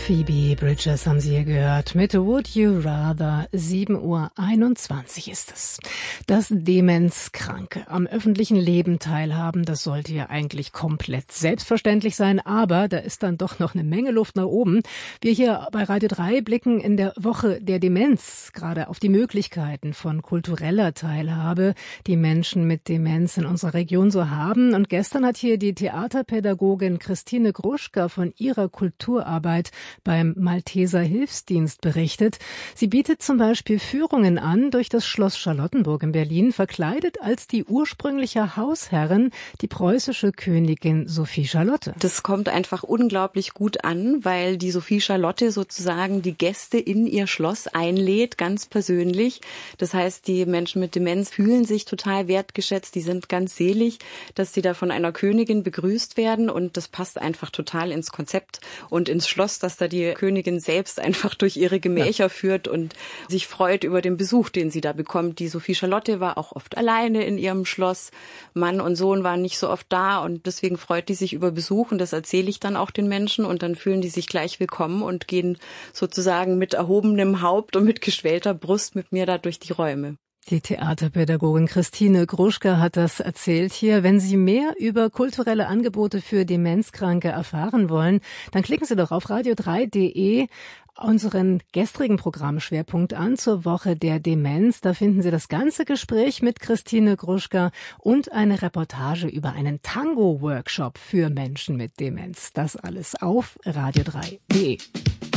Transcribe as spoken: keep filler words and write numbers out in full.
Phoebe Bridgers haben Sie hier gehört mit Would You Rather. sieben Uhr einundzwanzig ist es. Dass Demenzkranke am öffentlichen Leben teilhaben, das sollte ja eigentlich komplett selbstverständlich sein, aber da ist dann doch noch eine Menge Luft nach oben. Wir hier bei Radio drei blicken in der Woche der Demenz gerade auf die Möglichkeiten von kultureller Teilhabe, die Menschen mit Demenz in unserer Region so haben. Und gestern hat hier die Theaterpädagogin Christine Gruschka von ihrer Kulturarbeit beim Malteser Hilfsdienst berichtet. Sie bietet zum Beispiel Führungen an durch das Schloss Charlottenburg in Berlin, verkleidet als die ursprüngliche Hausherrin, die preußische Königin Sophie Charlotte. Das kommt einfach unglaublich gut an, weil die Sophie Charlotte sozusagen die Gäste in ihr Schloss einlädt, ganz persönlich. Das heißt, die Menschen mit Demenz fühlen sich total wertgeschätzt, die sind ganz selig, dass sie da von einer Königin begrüßt werden, und das passt einfach total ins Konzept und ins Schloss, dass da die Königin selbst einfach durch ihre Gemächer ja. führt und sich freut über den Besuch, den sie da bekommt. Die Sophie Charlotte war auch oft alleine in ihrem Schloss. Mann und Sohn waren nicht so oft da, und deswegen freut die sich über Besuch, und das erzähle ich dann auch den Menschen, und dann fühlen die sich gleich willkommen und gehen sozusagen mit erhobenem Haupt und mit geschwellter Brust mit mir da durch die Räume. Die Theaterpädagogin Christine Gruschka hat das erzählt hier. Wenn Sie mehr über kulturelle Angebote für Demenzkranke erfahren wollen, dann klicken Sie doch auf radio drei punkt de unseren gestrigen Programmschwerpunkt an zur Woche der Demenz. Da finden Sie das ganze Gespräch mit Christine Gruschka und eine Reportage über einen Tango-Workshop für Menschen mit Demenz. Das alles auf radio drei punkt de.